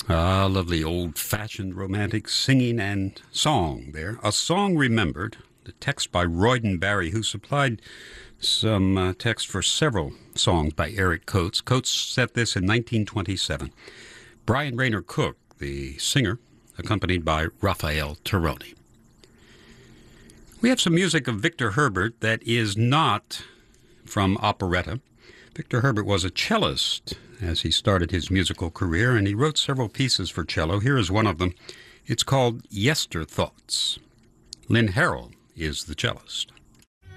Ah, lovely old-fashioned romantic singing and song there. A Song Remembered, the text by Royden Barry, who supplied some text for several songs by Eric Coates. Coates set this in 1927. Brian Rayner Cook, the singer, accompanied by Raphael Taroni. We have some music of Victor Herbert that is not from operetta. Victor Herbert was a cellist as he started his musical career, and he wrote several pieces for cello. Here is one of them. It's called Yester Thoughts. Lynn Harrell is the cellist.